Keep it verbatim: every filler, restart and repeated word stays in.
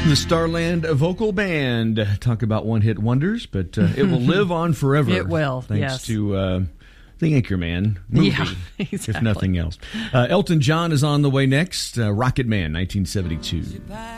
The Starland Vocal Band. Talk about one-hit wonders, but uh, it will live on forever. It will, thanks yes. to uh, the Anchorman movie, yeah, exactly. if nothing else. Uh, Elton John is on the way next. Uh, Rocket Man, nineteen seventy-two.